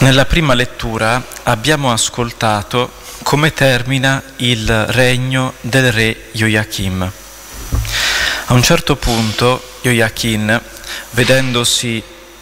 Nella prima lettura abbiamo ascoltato come termina il regno del re Joachim. A un certo punto Joachim, vedendosi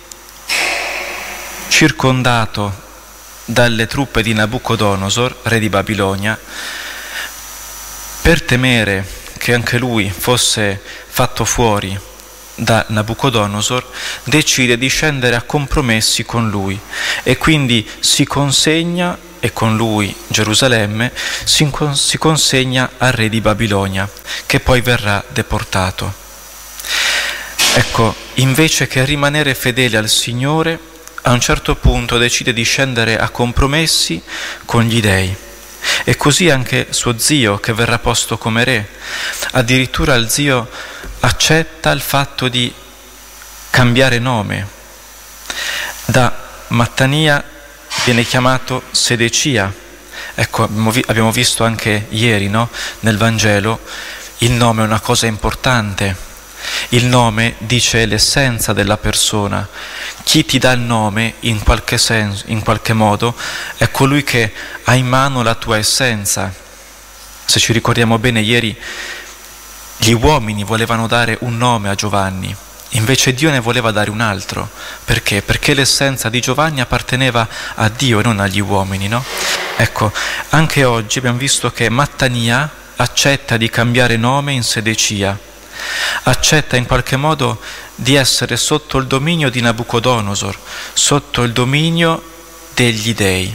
circondato dalle truppe di Nabucodonosor, re di Babilonia, per temere che anche lui fosse fatto fuori da Nabucodonosor, decide di scendere a compromessi con lui e quindi si consegna, e con lui Gerusalemme, si consegna al re di Babilonia, che poi verrà deportato. Ecco, invece che rimanere fedele al Signore, a un certo punto decide di scendere a compromessi con gli dei. E così anche suo zio, che verrà posto come re. Addirittura il zio accetta il fatto di cambiare nome. Da Mattania viene chiamato Sedecia. Ecco, abbiamo visto anche ieri, no? Nel Vangelo, il nome è una cosa importante. Il nome dice l'essenza della persona. Chi ti dà il nome, in qualche senso, in qualche modo, è colui che ha in mano la tua essenza. Se ci ricordiamo bene, ieri gli uomini volevano dare un nome a Giovanni, invece Dio ne voleva dare un altro. Perché? Perché l'essenza di Giovanni apparteneva a Dio e non agli uomini, no? Ecco, anche oggi abbiamo visto che Mattania accetta di cambiare nome in Sedecia, accetta in qualche modo di essere sotto il dominio di Nabucodonosor, sotto il dominio degli dei.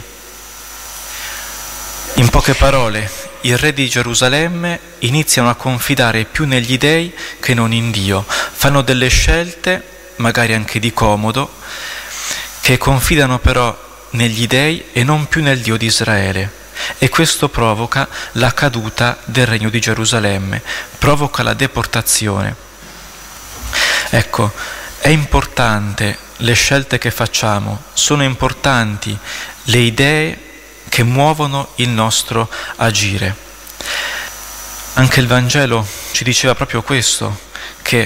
In poche parole, il re di Gerusalemme iniziano a confidare più negli dei che non in Dio, fanno delle scelte, magari anche di comodo, che confidano però negli dei e non più nel Dio di Israele. E questo provoca la caduta del regno di Gerusalemme, provoca la deportazione. Ecco, è importante le scelte che facciamo, sono importanti le idee che muovono il nostro agire. Anche il Vangelo ci diceva proprio questo, che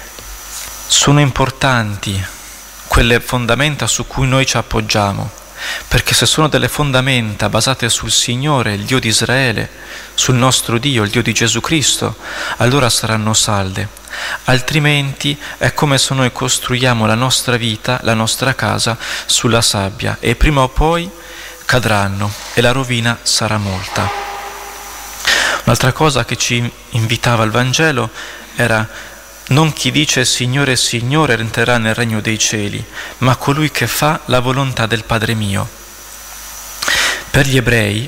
sono importanti quelle fondamenta su cui noi ci appoggiamo. Perché se sono delle fondamenta basate sul Signore, il Dio di Israele, sul nostro Dio, il Dio di Gesù Cristo, allora saranno salde. Altrimenti è come se noi costruiamo la nostra vita, la nostra casa sulla sabbia e prima o poi cadranno e la rovina sarà molta. Un'altra cosa che ci invitava il Vangelo era: non chi dice Signore, Signore entrerà nel regno dei cieli, ma colui che fa la volontà del Padre mio. Per gli ebrei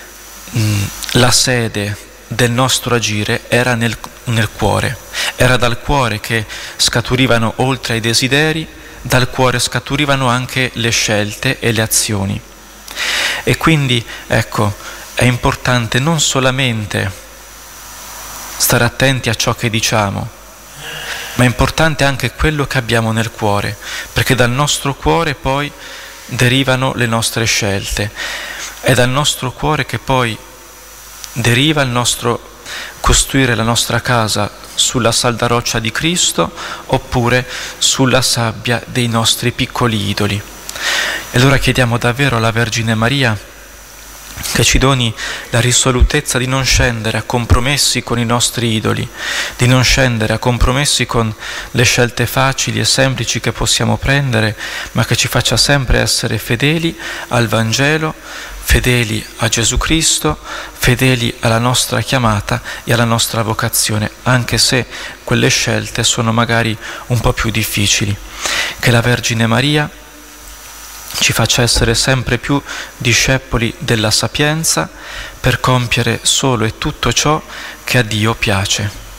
la sede del nostro agire era nel cuore, era dal cuore che scaturivano, oltre ai desideri, dal cuore scaturivano anche le scelte e le azioni. E quindi, ecco, è importante non solamente stare attenti a ciò che diciamo, ma è importante anche quello che abbiamo nel cuore, perché dal nostro cuore poi derivano le nostre scelte. È dal nostro cuore che poi deriva il nostro costruire la nostra casa sulla salda roccia di Cristo oppure sulla sabbia dei nostri piccoli idoli. E allora chiediamo davvero alla Vergine Maria che ci doni la risolutezza di non scendere a compromessi con i nostri idoli, di non scendere a compromessi con le scelte facili e semplici che possiamo prendere, ma che ci faccia sempre essere fedeli al Vangelo, fedeli a Gesù Cristo, fedeli alla nostra chiamata e alla nostra vocazione, anche se quelle scelte sono magari un po' più difficili. Che la Vergine Maria ci faccia essere sempre più discepoli della sapienza per compiere solo e tutto ciò che a Dio piace.